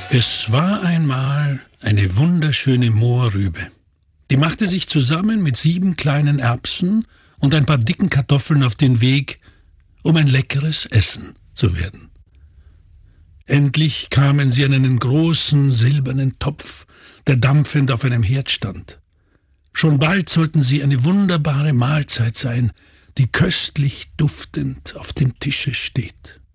Es war einmal eine wunderschöne Mohrrübe. Die machte sich zusammen mit 7 kleinen Erbsen und ein paar dicken Kartoffeln auf den Weg, um ein leckeres Essen zu werden. Endlich kamen sie an einen großen silbernen Topf, der dampfend auf einem Herd stand. Schon bald sollten sie eine wunderbare Mahlzeit sein, die köstlich duftend auf dem Tische steht.